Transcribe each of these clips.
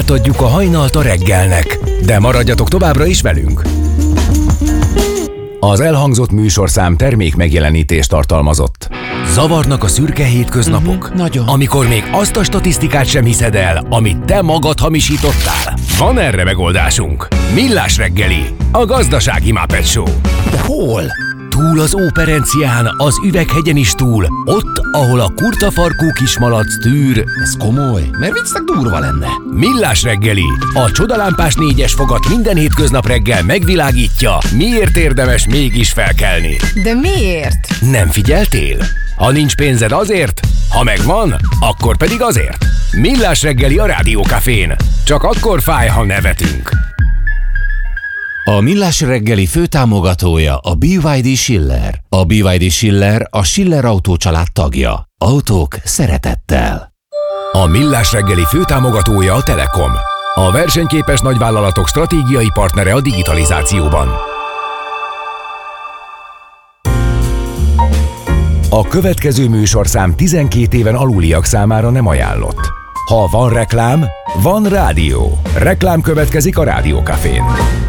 Átadjuk a hajnalt a reggelnek, de maradjatok továbbra is velünk. Az elhangzott műsorszám termék megjelenítést tartalmazott. Zavarnak a szürke hétköznapok, amikor még azt a statisztikát sem hiszed el, amit te magad hamisítottál. Van erre megoldásunk. Millás reggeli, a gazdasági Muppet Show. De hol? Túl az Óperencián, az Üveghegyen is túl, ott, ahol a kurtafarkú kismalac tűr. Ez komoly, mert viccnek durva lenne. Millás reggeli, a csodalámpás 4-es fogat minden hétköznap reggel megvilágítja, miért érdemes mégis felkelni. De miért? Nem figyeltél? Ha nincs pénzed azért, ha megvan, akkor pedig azért. Millás reggeli a Rádiókafén. Csak akkor fáj, ha nevetünk. A Millás reggeli főtámogatója a BYD Schiller. A BYD Schiller a Schiller Autó család tagja. Autók szeretettel. A Millás reggeli főtámogatója a Telekom. A versenyképes nagyvállalatok stratégiai partnere a digitalizációban. A következő műsorszám 12 éven aluliak számára nem ajánlott. Ha van reklám, van rádió. Reklám következik a Rádiókafén.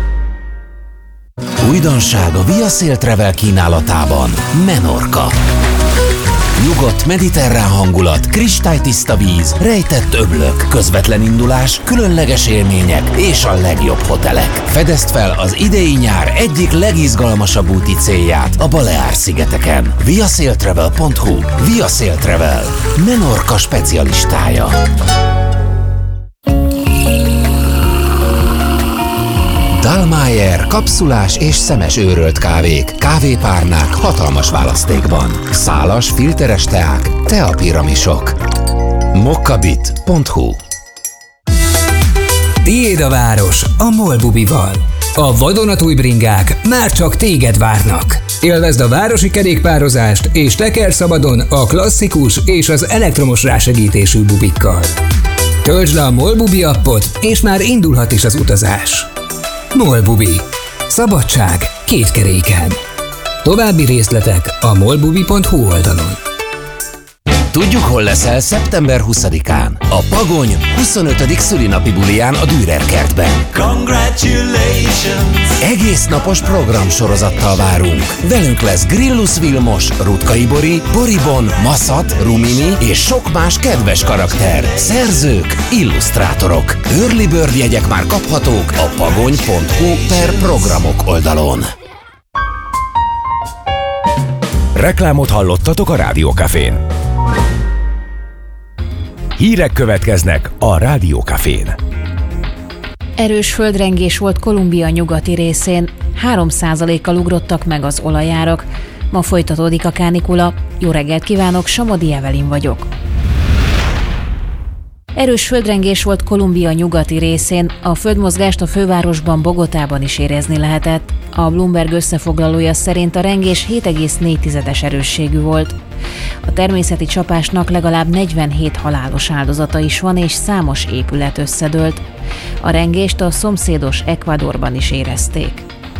Újdonság a Via Sail Travel kínálatában. Menorca. Nyugodt mediterrán hangulat, kristálytiszta víz, rejtett öblök, közvetlen indulás, különleges élmények és a legjobb hotelek. Fedezd fel az idei nyár egyik legizgalmasabb úti célját a Baleár-szigeteken. viasailtravel.hu. Via Sail Travel. Menorca specialistája. Dallmayr kapszulás és szemes őrölt kávék, kávépárnák hatalmas választékban. Szálas, filteres teák, teapiramisok. mokkabit.hu. Tiéd a város a MOL Bubival. A vadonatúj bringák már csak téged várnak. Élvezd a városi kerékpározást és tekerj szabadon a klasszikus és az elektromos rásegítésű bubikkal. Töltsd le a MOL Bubi appot, és már indulhat is az utazás. MOL Bubi. Szabadság két keréken. További részletek a molbubi.hu oldalon. Tudjuk, hol leszel szeptember 20-án. A Pagony 25. szülinapi buliján a Dürer kertben. Congratulations! Egész napos programsorozattal várunk. Velünk lesz Grillus Vilmos, Rutkay Bori, Boribon, Maszat, Rumini és sok más kedves karakter. Szerzők, illusztrátorok. Early Bird jegyek már kaphatók a pagony.hu/programok oldalon. Reklámot hallottatok a Rádiókafén. Hírek következnek a Rádiókafén. Erős földrengés volt Kolumbia nyugati részén, 3%-kal ugrottak meg az olajárak. Ma folytatódik a kánikula. Jó reggelt kívánok, Somodi Evelin vagyok. Erős földrengés volt Kolumbia nyugati részén, a földmozgást a fővárosban, Bogotában is érezni lehetett. A Bloomberg összefoglalója szerint a rengés 7,4 erősségű volt. A természeti csapásnak legalább 47 halálos áldozata is van, és számos épület összedőlt. A rengést a szomszédos Ecuadorban is érezték.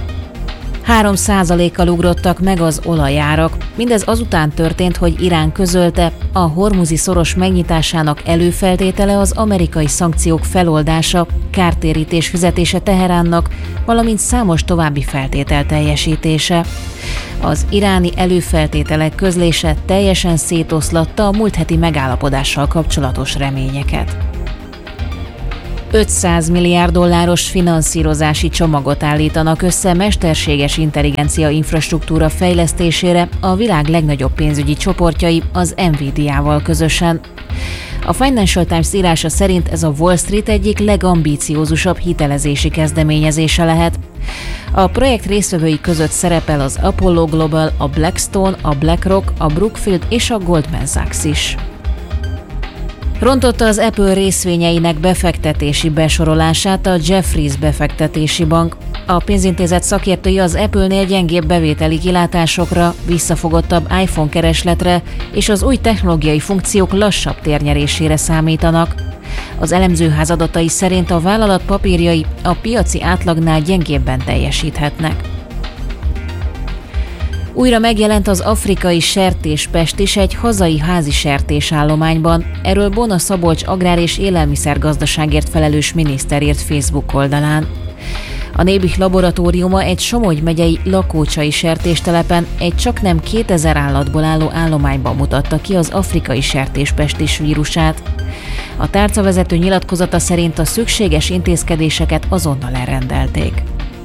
3%-kal ugrottak meg az olajárak. Mindez azután történt, hogy Irán közölte, a hormuzi szoros megnyitásának előfeltétele az amerikai szankciók feloldása, kártérítés fizetése Teheránnak, valamint számos további feltétel teljesítése. Az iráni előfeltételek közlése teljesen szétoszlatta a múlt heti megállapodással kapcsolatos reményeket. $500 milliárd finanszírozási csomagot állítanak össze mesterséges intelligencia infrastruktúra fejlesztésére a világ legnagyobb pénzügyi csoportjai az Nvidia-val közösen. A Financial Times írása szerint ez a Wall Street egyik legambíciózusabb hitelezési kezdeményezése lehet. A projekt résztvevői között szerepel az Apollo Global, a Blackstone, a BlackRock, a Brookfield és a Goldman Sachs is. Rontotta az Apple részvényeinek befektetési besorolását a Jefferies befektetési bank. A pénzintézet szakértői az Apple-nél gyengébb bevételi kilátásokra, visszafogottabb iPhone keresletre és az új technológiai funkciók lassabb térnyerésére számítanak. Az elemzőház adatai szerint a vállalat papírjai a piaci átlagnál gyengébben teljesíthetnek. Újra megjelent az afrikai sertéspest is egy hazai házi sertésállományban. Erről Bona Szabolcs agrár- és élelmiszergazdaságért felelős miniszter írt Facebook oldalán. A Nébih laboratóriuma egy Somogy megyei lakócsai sertéstelepen egy csaknem 2000 állatból álló állományban mutatta ki az afrikai sertéspestis vírusát. A tárcavezető nyilatkozata szerint a szükséges intézkedéseket azonnal elrendelték.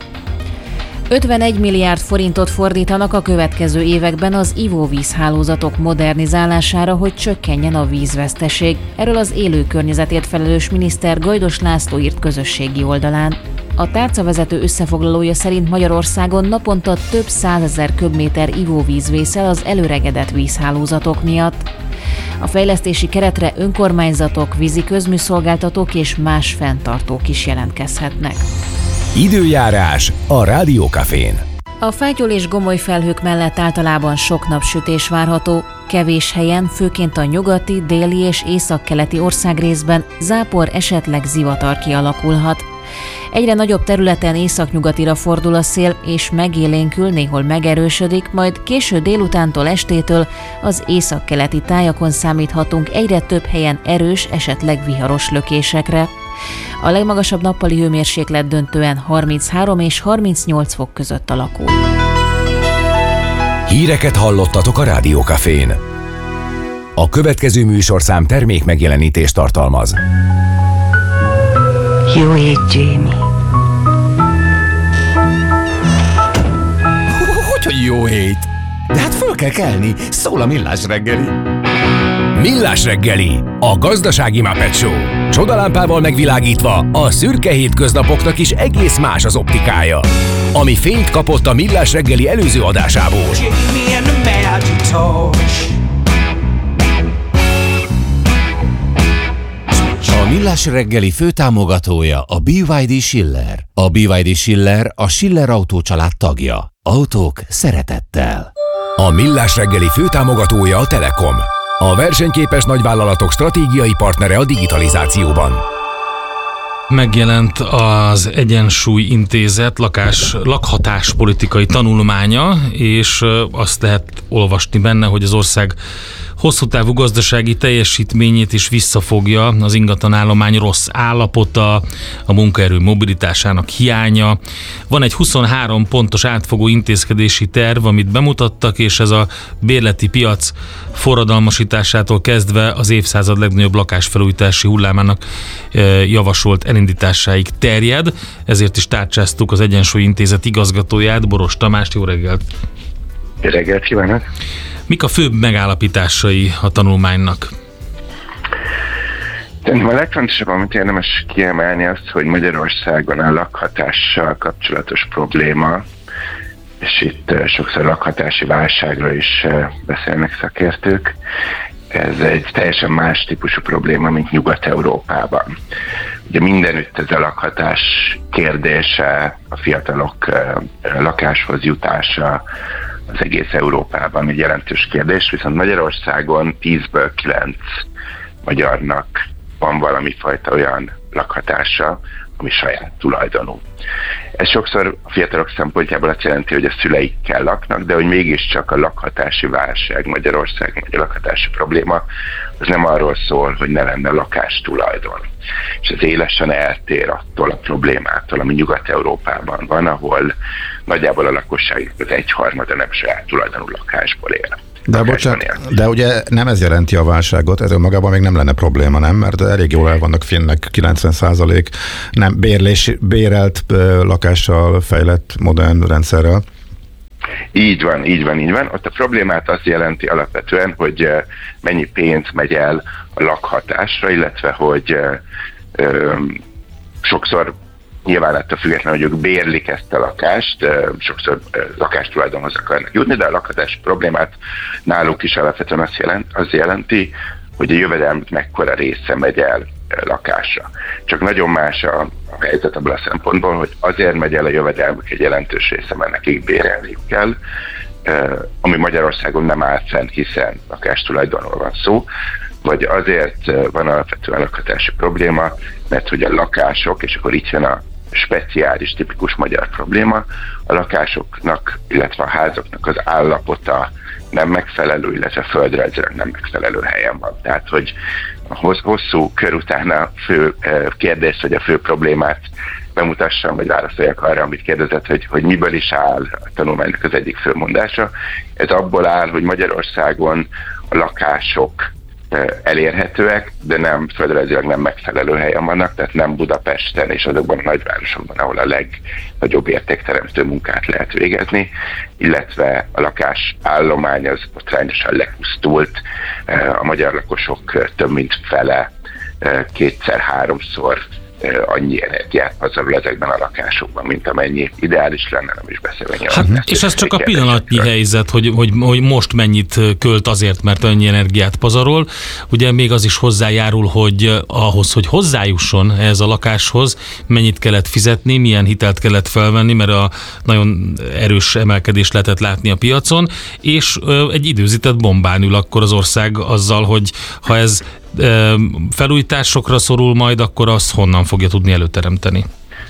51 milliárd forintot fordítanak a következő években az ivóvízhálózatok modernizálására, hogy csökkenjen a vízveszteség. Erről az élő környezetért felelős miniszter Gajdos László írt közösségi oldalán. A tárcavezető összefoglalója szerint Magyarországon naponta több 100 000 köbméter ivóvíz vészel az elöregedett vízhálózatok miatt. A fejlesztési keretre önkormányzatok, vízi közműszolgáltatók és más fenntartók is jelentkezhetnek. Időjárás a Rádiókafén. A fátyol és gomoly felhők mellett általában sok napsütés várható, kevés helyen, főként a nyugati, déli és északkeleti országrészben zápor, esetleg zivatar kialakulhat. Egyre nagyobb területen északnyugatira fordul a szél, és megélénkül, néhol megerősödik, majd késő délutántól estétől az északkeleti tájakon számíthatunk egyre több helyen erős, esetleg viharos lökésekre. A legmagasabb nappali hőmérséklet döntően 33 és 38 fok között alakul. Híreket hallottatok a Rádiókafén. A következő műsorszám termék megjelenítést tartalmaz. Jó hét, Jamie. Hogy jó hét! De hát föl kell kelni, szól a Millás reggeli. Millás reggeli, a gazdasági Muppet Show. Csodalámpával megvilágítva a szürke hétköznapoknak is egész más az optikája. Ami fényt kapott a Millás reggeli előző adásából. A Millás reggeli főtámogatója a BYD Schiller. A BYD Schiller a Schiller Autó család tagja. Autók szeretettel. A Millás reggeli főtámogatója a Telekom. A versenyképes nagyvállalatok stratégiai partnere a digitalizációban. Megjelent az Egyensúly Intézet lakhatáspolitikai tanulmánya, és azt lehet olvasni benne, hogy az ország hosszú távú gazdasági teljesítményét is visszafogja az ingatlanállomány rossz állapota, a munkaerő mobilitásának hiánya. Van egy 23 pontos átfogó intézkedési terv, amit bemutattak, és ez a bérleti piac forradalmasításától kezdve az évszázad legnagyobb lakásfelújítási hullámának javasolt elindításáig terjed. Ezért is tárcsáztuk az Egyensúly Intézet igazgatóját, Boros Tamást. Jó reggelt! Jó reggelt kívánok! Mik a főbb megállapításai a tanulmánynak? Szerintem a legfontosabb, amit érdemes kiemelni, azt, hogy Magyarországon a lakhatással kapcsolatos probléma, és itt sokszor lakhatási válságról is beszélnek szakértők, ez egy teljesen más típusú probléma, mint Nyugat-Európában. Ugye mindenütt ez a lakhatás kérdése, a fiatalok lakáshoz jutása, az egész Európában egy jelentős kérdés, viszont Magyarországon 10-ből 9 magyarnak van valami fajta olyan lakhatása, ami saját tulajdonú. Ez sokszor a fiatalok szempontjából azt jelenti, hogy a szüleikkel laknak, de hogy mégiscsak a lakhatási válság Magyarországon, vagy a lakhatási probléma, az nem arról szól, hogy ne lenne lakástulajdon. És ez élesen eltér attól a problémától, ami Nyugat-Európában van, ahol nagyjából a lakosság az 1/3 nem saját tulajdonú lakásból él. De bocsánat, de ugye nem ez jelenti a válságot, ez önmagában még nem lenne probléma, nem? Mert elég jól el vannak finnek 90% nem bérelt lakással, fejlett, modern rendszerrel. Így van. Ott a problémát azt jelenti alapvetően, hogy mennyi pénz megy el a lakhatásra, illetve hogy sokszor nyilván ettől függetlenül, hogy ők bérlik ezt a lakást, sokszor lakástulajdonhoz akarnak jutni, de a lakhatási problémát náluk is alapvetően azt jelenti, hogy a jövedelmük mekkora része megy el lakásra. Csak nagyon más a helyzet abban a szempontból, hogy azért megy el a jövedelmük egy jelentős része, mert nekik bérelniük kell, ami Magyarországon nem áll fenn, hiszen lakástulajdonról van szó, vagy azért van alapvetően lakhatási probléma, mert hogy a lakások, és akkor itt jön a speciális, tipikus magyar probléma. A lakásoknak, illetve a házaknak az állapota nem megfelelő, illetve földrajzilag nem megfelelő helyen van. Tehát, hogy hosszú kör után a fő kérdés, vagy a fő problémát bemutassam, vagy válaszoljak arra, amit kérdezett, hogy miből is áll a tanulmánynak az egyik fő mondása. Ez abból áll, hogy Magyarországon a lakások elérhetőek, de nem földrajzilag nem megfelelő helyen vannak, tehát nem Budapesten és azokban a nagyvárosokban, ahol a legnagyobb értékteremtő munkát lehet végezni, illetve a lakás állomány az botrányosan lepusztult, a magyar lakosok több mint fele 2-3-szor annyi energiát pazarol ezekben a lakásokban, mint amennyi ideális lenne, nem is beszélve. Hát, és ez csak a pillanatnyi helyzet, hogy most mennyit költ azért, mert annyi energiát pazarol. Ugye még az is hozzájárul, hogy ahhoz, hogy hozzájusson ehhez a lakáshoz, mennyit kellett fizetni, milyen hitelt kellett felvenni, mert a nagyon erős emelkedést lehetett látni a piacon, és egy időzített bombán ül akkor az ország azzal, hogy ha ez felújításokra szorul majd, akkor azt honnan fogja tudni előteremteni?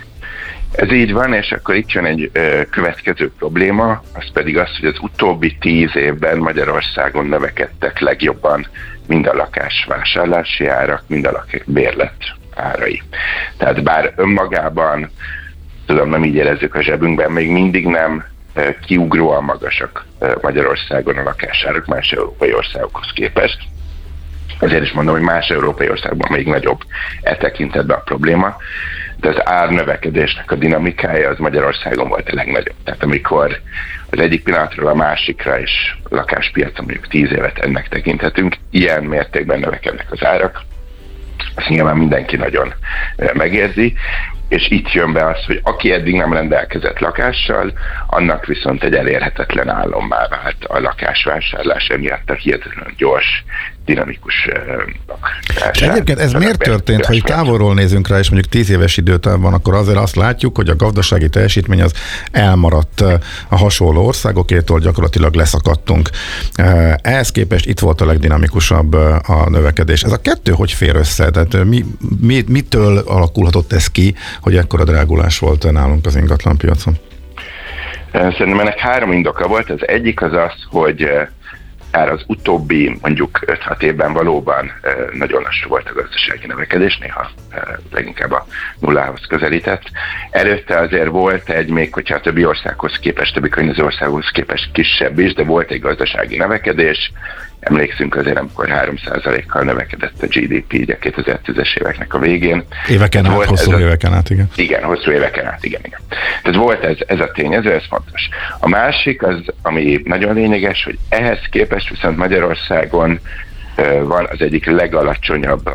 Ez így van, és akkor itt jön egy következő probléma, az pedig az, hogy az utóbbi 10 évben Magyarországon növekedtek legjobban mind a lakásvásárlási árak, mind a bérlet árai. Tehát bár önmagában, tudom, nem így érezzük a zsebünkben, még mindig nem kiugróan magasak Magyarországon a lakásárak más európai országokhoz képest. Ezért is mondom, hogy más európai országban még nagyobb tekintetben a probléma, de az árnövekedésnek a dinamikája az Magyarországon volt a legnagyobb. Tehát amikor az egyik pillanatról a másikra is lakáspiacon mondjuk 10 évet ennek tekinthetünk, ilyen mértékben növekednek az árak, azt nyilván mindenki nagyon megérzi, és itt jön be az, hogy aki eddig nem rendelkezett lakással, annak viszont egy elérhetetlen álommá vált a lakásvásárlás, emiatt a hihetetlenül gyors, dinamikus lakásvásárlás. Egyébként ez miért történt, hogy távolról nézünk rá, és mondjuk 10 éves időtávban, akkor azért azt látjuk, hogy a gazdasági teljesítmény az elmaradt a hasonló országokétól, gyakorlatilag leszakadtunk. Ehhez képest itt volt a legdinamikusabb a növekedés. Ez a kettő hogy fér össze? Tehát mitől alakulhatott ez ki, hogy ekkora drágulás volt nálunk az ingatlanpiacon? Szerintem ennek 3 indoka volt. Az egyik az az, hogy az utóbbi mondjuk 5-6 évben valóban nagyon lassú volt a gazdasági növekedés, néha leginkább a nullához közelített. Előtte azért volt egy, még hogyha a többi országhoz képest, többi környező országhoz képest kisebb is, de volt egy gazdasági növekedés. Emlékszünk azért, amikor 3%-kal növekedett a GDP így a 2010-es éveknek a végén. Éveken át, hosszú éveken át, igen. Igen, hosszú éveken át, igen. Tehát volt ez a tényező, ez fontos. A másik az, ami nagyon lényeges, hogy ehhez képest viszont Magyarországon van az egyik legalacsonyabb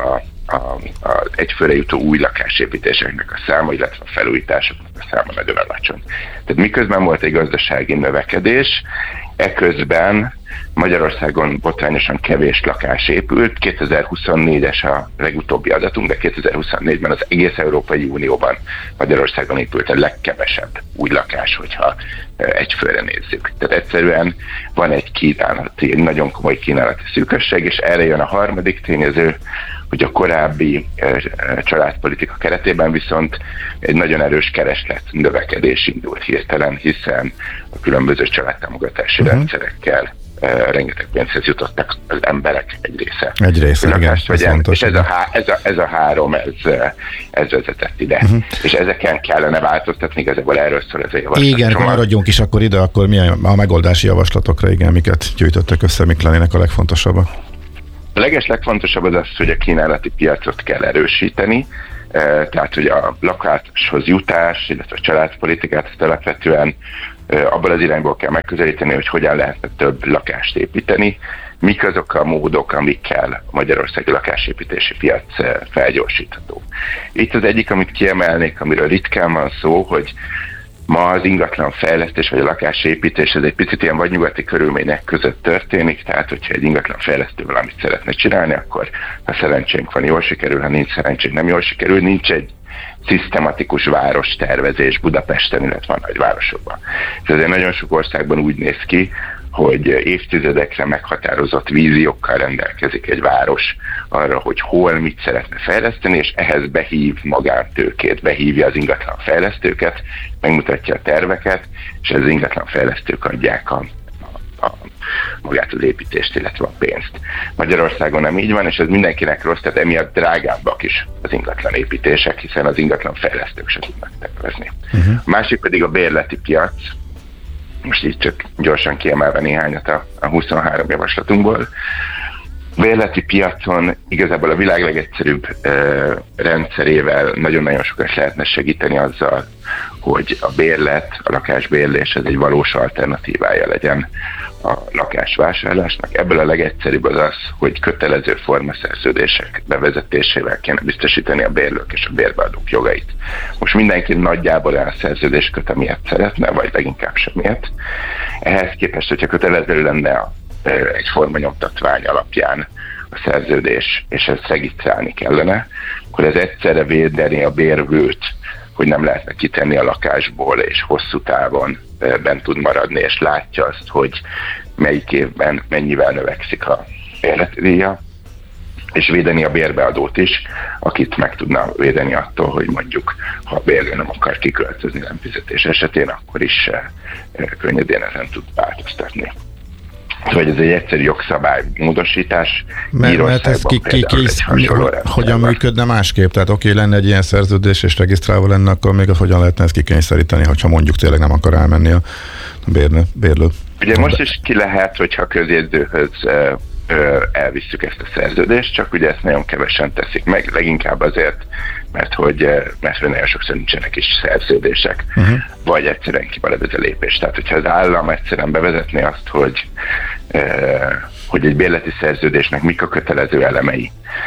az egyfőre jutó új lakásépítéseknek a száma, illetve a felújításoknak a száma nagyon alacsony. Tehát miközben volt egy gazdasági növekedés, eközben Magyarországon botrányosan kevés lakás épült. 2024-es a legutóbbi adatunk, de 2024-ben az egész Európai Unióban Magyarországon épült a legkevesebb új lakás, hogyha egyfőre nézzük. Tehát egyszerűen van egy nagyon komoly kínálati szűkösség, és erre jön a harmadik tényező, hogy a korábbi családpolitika keretében viszont egy nagyon erős kereslet növekedés indult hirtelen, hiszen a különböző családtámogatási rendszerekkel rengeteg pénzhez jutottak az emberek egy része. Egy része, igen, ez fontos. És ez a 3, ez vezetett ide. És ezeken kellene változtatni, igazából erről szól ez a javaslat. Igen, maradjunk is akkor ide, akkor mi a megoldási javaslatokra, igen, miket gyűjtöttek össze, mik lennének a legfontosabbak? A legfontosabb az, hogy a kínálati piacot kell erősíteni, tehát hogy a lakáshoz jutás, illetve a családpolitikát ezt alapvetően abban az irányból kell megközelíteni, hogy hogyan lehetne több lakást építeni, mik azok a módok, amikkel a magyarországi lakásépítési piac felgyorsítható. Itt az egyik, amit kiemelnék, amiről ritkán van szó, hogy ma az ingatlan fejlesztés vagy a lakásépítés ez egy picit ilyen vadnyugati körülmények között történik, tehát hogyha egy ingatlan fejlesztő valamit szeretne csinálni, akkor ha szerencsénk van, jól sikerül, ha nincs szerencsénk, nem jól sikerül, nincs egy szisztematikus várostervezés Budapesten, illetve a nagyvárosokban. Ez azért nagyon sok országban úgy néz ki, hogy évtizedekre meghatározott víziókkal rendelkezik egy város arra, hogy hol mit szeretne fejleszteni, és ehhez behív magántőkét, behívja az ingatlan fejlesztőket, megmutatja a terveket, és az ingatlan fejlesztők adják magát az építést, illetve a pénzt. Magyarországon nem így van, és ez mindenkinek rossz, tehát emiatt drágábbak is az ingatlan építések, hiszen az ingatlan fejlesztők se tudnak tervezni. A másik pedig a bérleti piac, most így csak gyorsan kiemelve néhányat a 23 javaslatunkból. Bérleti piacon igazából a világ legegyszerűbb rendszerével nagyon-nagyon sokat lehetne segíteni azzal, hogy a bérlet, a lakásbérlés ez egy valós alternatívája legyen a lakásvásárlásnak. Ebből a legegyszerűbb az, hogy kötelező formaszerződések bevezetésével kéne biztosítani a bérlők és a bérbeadók jogait. Most mindenki nagyjából olyan szerződést köt, amilyet szeretne, vagy leginkább semmiért. Ehhez képest, hogyha kötelező lenne egy formanyomtatvány alapján a szerződés, és ezt regisztrálni kellene, akkor ez egyszerre védeni a bérvőt, hogy nem lehetne kitenni a lakásból, és hosszú távon bent tud maradni, és látja azt, hogy melyik évben mennyivel növekszik a bérleti díja, és védeni a bérbeadót is, akit meg tudna védeni attól, hogy mondjuk, ha a bérlő nem akar kiköltözni nem fizetés esetén, akkor is könnyedén ezen tud változtatni. Szóval ez egy egyszerű jogszabálymódosítás. Mert ez hogyan működne másképp? Tehát lenne egy ilyen szerződés, és regisztrálva lenne, akkor még hogyan lehetne ezt kikényszeríteni, ha mondjuk tényleg nem akar elmenni a bérlő? Ugye most is ki lehet, hogyha a közjegyzőhöz elvisszük ezt a szerződést, csak ugye ezt nagyon kevesen teszik meg, leginkább azért, mert hogy nagyon sokszor nincsenek is szerződések, vagy egyszerűen kimarad ez a lépés. Tehát, hogyha az állam egyszerűen bevezetné azt, hogy egy bérleti szerződésnek mik a kötelező elemei,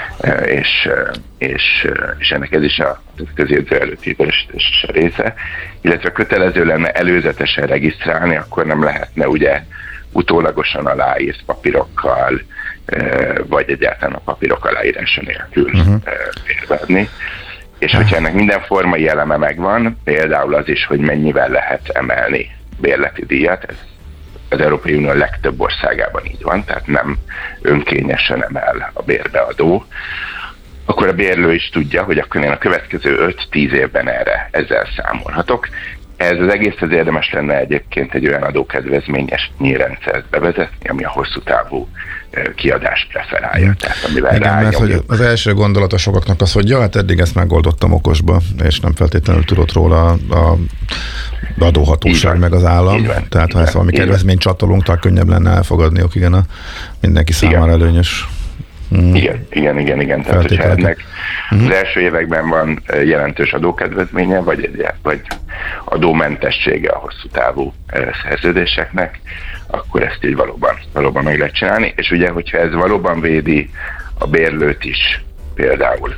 és ennek ez is a közjegyző előtti része, illetve kötelező lenne előzetesen regisztrálni, akkor nem lehetne ugye utólagosan aláírt papírokkal, vagy egyáltalán a papírok aláírása nélkül bérbeadni. És hogyha ennek minden formai eleme megvan, például az is, hogy mennyivel lehet emelni bérleti díjat, ez az Európai Unió legtöbb országában így van, tehát nem önkényesen emel a bérbeadó, akkor a bérlő is tudja, hogy akkor én a következő 5-10 évben ezzel számolhatok. Ez az egészhez érdemes lenne egyébként egy olyan adókedvezményes rendszert bevezetni, ami a hosszú távú kiadást preferálja. Tehát, amivel igen, mert hogy az első gondolata sokaknak az, hogy hát eddig ezt megoldottam okosba, és nem feltétlenül tudott róla a adóhatóság meg az állam. Tehát ha ezt valami kedvezményt csatolunk, talán könnyebb lenne elfogadniuk, igen, mindenki számára előnyös. Igen. Tehát, hogyha ennek az első években van jelentős adókedvezménye, vagy adómentessége a hosszú távú szerződéseknek, akkor ezt így valóban meg lehet csinálni. És ugye, hogyha ez valóban védi a bérlőt is, például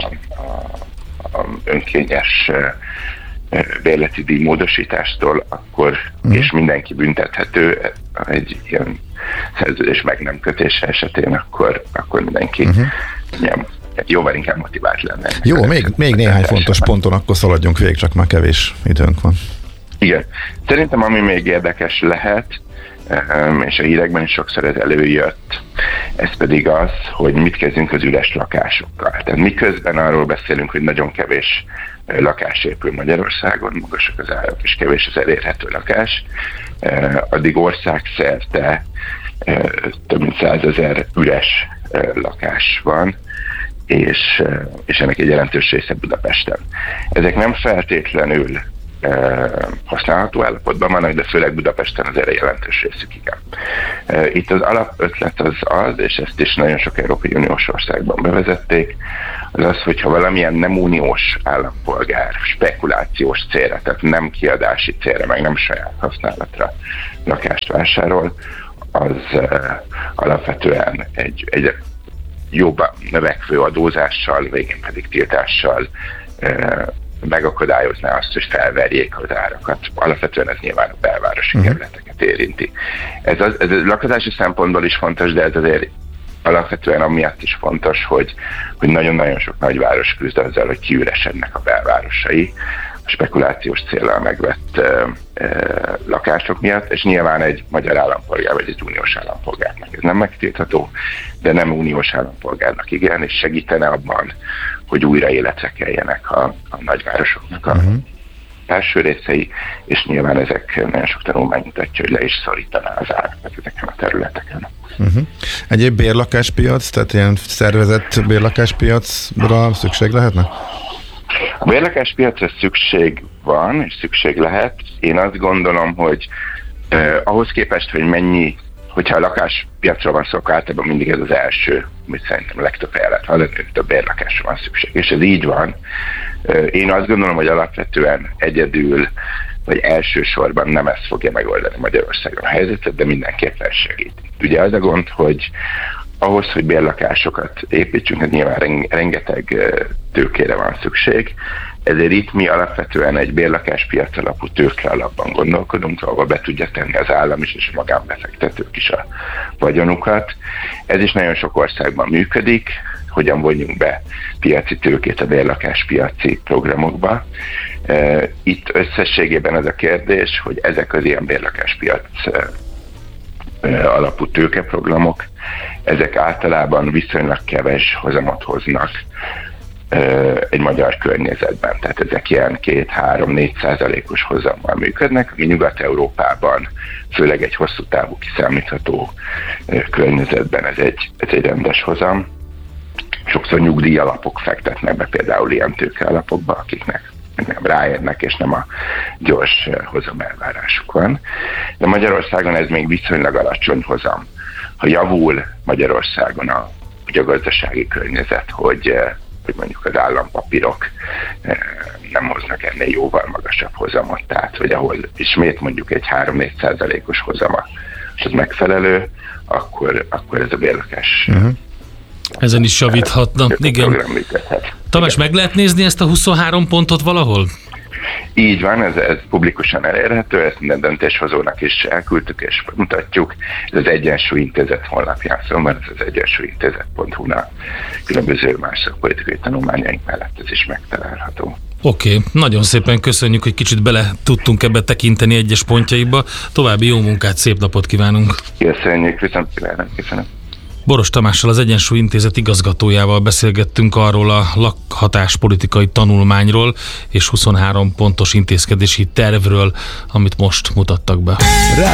a önkényes bérleti díj módosítástól, akkor és mindenki büntethető egy ilyen szerződés meg nem kötése esetén, akkor mindenki jóval inkább motivált lenne. Jó, még néhány fontos ponton akkor szaladjunk végig, csak már kevés időnk van. Igen. Szerintem ami még érdekes lehet, és a hírekben is sokszor ez előjött, ez pedig az, hogy mit kezdünk az üres lakásokkal. Tehát miközben arról beszélünk, hogy nagyon kevés lakás épül Magyarországon, magasak az árak és kevés az elérhető lakás, addig országszerte több mint 100 000 üres lakás van, és ennek egy jelentős része Budapesten. Ezek nem feltétlenül használható állapotban vannak, de főleg Budapesten az erre jelentős részük igen. Itt az alapötlet az, és ezt is nagyon sok Európai Uniós országban bevezették, az, hogyha valamilyen nem uniós állampolgár spekulációs célra, tehát nem kiadási célra, meg nem saját használatra lakást vásárol, az alapvetően egy jobban növekvő adózással, végén pedig tiltással megakadályozná azt, hogy felverjék az árakat. Alapvetően ez nyilván a belvárosi kerületeket érinti. Ez lakozási szempontból is fontos, de ez azért alapvetően amiatt is fontos, hogy nagyon-nagyon sok nagyváros küzd azzal, hogy kiüresednek a belvárosai. A spekulációs céllal megvett lakások miatt, és nyilván egy magyar állampolgár vagy egy uniós állampolgárnak ez nem megtiltható, de nem uniós állampolgárnak igen, és segítene abban, hogy újra életre keljenek a nagyvárosoknak a első részei, és nyilván ezek nagyon sok tanulmány mutatja, hogy le is szorítaná az árakat ezeken a területeken. Egyéb bérlakáspiac, tehát ilyen szervezett bérlakáspiacra szükség lehetne? A bérlakáspiacra szükség van, és szükség lehet. Én azt gondolom, hogy ahhoz képest, hogy hogyha a lakáspiacról van szó, akkor általában mindig ez az első, amit szerintem a legtöbb helyen lehet hallani, hogy több bérlakásra van szükség. És ez így van. Én azt gondolom, hogy alapvetően egyedül, vagy elsősorban nem ezt fogja megoldani Magyarországon a helyzetet, de mindenképpen segít. Ugye az a gond, hogy ahhoz, hogy bérlakásokat építsünk, hát nyilván rengeteg tőkére van szükség, ezért itt mi alapvetően egy bérlakáspiac alapú tőke alapban gondolkodunk, ahol be tudja tenni az állam is és a magánbefektetők is a vagyonukat. Ez is nagyon sok országban működik, hogyan vonjunk be piaci tőkét a bérlakáspiaci programokba. Itt összességében az a kérdés, hogy ezek az ilyen bérlakáspiac alapú tőkeprogramok, ezek általában viszonylag keves hozamot hoznak egy magyar környezetben. Tehát ezek ilyen 2-3-4% hozammal működnek, ami Nyugat-Európában, főleg egy hosszú távú kiszámítható környezetben ez egy rendes hozam. Sokszor nyugdíjalapok fektetnek be például ilyen tőkealapokba, akiknek nem ráérnek, és nem a gyors hozam elvárásuk van. De Magyarországon ez még viszonylag alacsony hozam. Ha javul Magyarországon a gazdasági környezet, hogy mondjuk az állampapírok nem hoznak ennél jóval magasabb hozamot, tehát hogy ahol ismét mondjuk egy 3-4%-os hozama, és az megfelelő, akkor ez a bérlakás ezen is javíthatna. Igen. Tamás, meg lehet nézni ezt a 23 pontot valahol? Így van, ez publikusan elérhető, ezt minden döntéshozónak is elküldtük és mutatjuk. Ez az Egyensúlyintézet honlapján, szóval ez az egyensúlyintézet.hu-nál különböző más szakpolitikai tanulmányaink mellett ez is megtalálható. Oké, nagyon szépen köszönjük, hogy kicsit bele tudtunk ebbe tekinteni egyes pontjaiba. További jó munkát, szép napot kívánunk! Köszönjük, köszönöm. Boros Tamással, az Egyensúlyintézet igazgatójával beszélgettünk arról a lakhatáspolitikai tanulmányról és 23 pontos intézkedési tervről, amit most mutattak be.